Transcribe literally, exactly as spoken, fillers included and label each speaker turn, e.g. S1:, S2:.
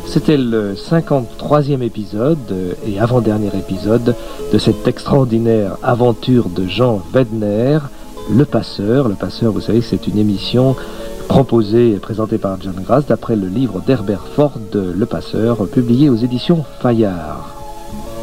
S1: C'était le cinquante-troisième épisode et avant-dernier épisode de cette extraordinaire aventure de Jean Wedner, Le Passeur. Le Passeur, vous savez, c'est une émission proposée et présentée par John Grass d'après le livre d'Herbert Ford, Le Passeur, publié aux éditions Fayard.